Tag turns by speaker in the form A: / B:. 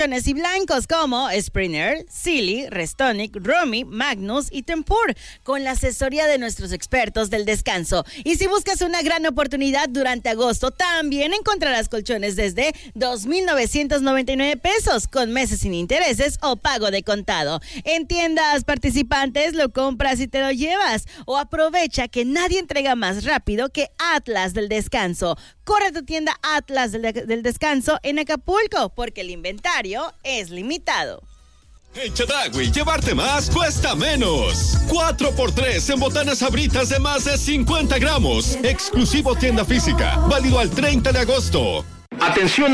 A: y blancos como Springer, Sealy, Restonic, Romy, Magnus y Tempur, con la asesoría de nuestros expertos del descanso. Y si buscas una gran oportunidad durante agosto, también encontrarás colchones desde 2,999 pesos, con meses sin intereses o pago de contado. En tiendas participantes lo compras y te lo llevas, o aprovecha que nadie entrega más rápido que Atlas del Descanso. Corre a tu tienda Atlas del Descanso en Acapulco, porque el inventario es limitado.
B: En Chedraui, llevarte más cuesta menos. 4x3 en botanas Sabritas de más de 50 gramos. Exclusivo tienda física. Válido al 30 de agosto.
C: Atención.